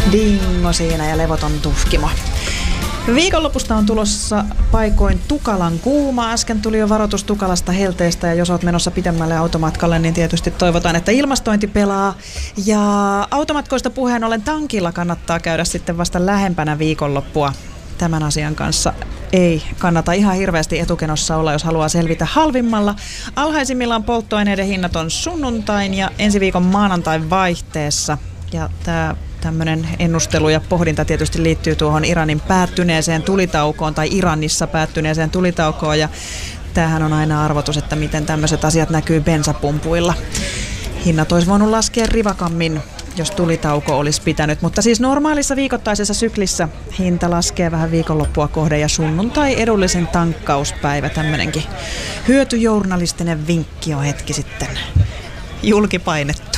Dingo siinä ja levoton tuhkimo. Viikonlopusta on tulossa paikoin tukalan kuuma. Äsken tuli jo varoitus tukalasta helteestä ja jos olet menossa pidemmälle automatkalle, niin tietysti toivotaan, että ilmastointi pelaa. Ja automatkoista puheen ollen tankilla kannattaa käydä sitten vasta lähempänä viikonloppua. Tämän asian kanssa ei kannata ihan hirveästi etukenossa olla, jos haluaa selvitä halvimmalla. Alhaisimmillaan polttoaineiden hinnat on sunnuntain ja ensi viikon maanantain vaihteessa. Ja tämä tämmöinen ennustelu ja pohdinta tietysti liittyy tuohon Iranin päättyneeseen tulitaukoon tai Iranissa päättyneeseen tulitaukoon. Ja tämähän on aina arvotus, että miten tämmöiset asiat näkyy bensapumpuilla. Hinnat olisi voinut laskea rivakammin, jos tulitauko olisi pitänyt. Mutta siis normaalissa viikoittaisessa syklissä hinta laskee vähän viikonloppua kohden ja sunnuntai edullisin tankkauspäivä. Tämmöinenkin hyötyjournalistinen vinkki on hetki sitten julkipainettu.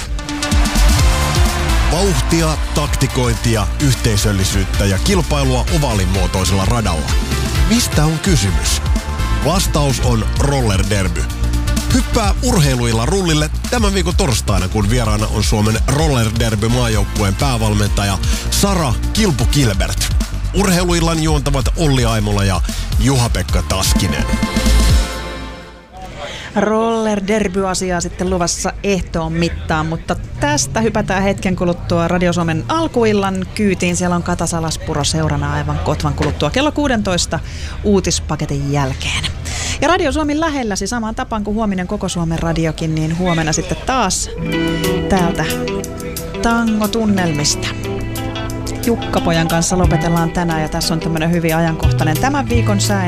Vauhtia, taktikointia, yhteisöllisyyttä ja kilpailua ovaalin muotoisella radalla. Mistä on kysymys? Vastaus on Roller Derby. Hyppää urheiluilla rullille tämän viikon torstaina, kun vieraana on Suomen Roller Derby maajoukkueen päävalmentaja Sara Kilpu-Kilbert. Urheiluillan juontavat Olli Aimola ja Juha-Pekka Taskinen. Roller Derby-asiaa sitten luvassa ehtoon mittaan, mutta tästä hypätään hetken kuluttua Radio Suomen alkuillan kyytiin. Siellä on Kata Salaspuro seurana aivan kotvan kuluttua kello 16 uutispaketin jälkeen. Ja Radio Suomi lähelläsi samaan tapaan kuin huominen Koko Suomen radiokin, niin huomenna sitten taas täältä Tango-tunnelmista. Jukka-pojan kanssa lopetellaan tänään ja tässä on tämmöinen hyvin ajankohtainen tämän viikon sää.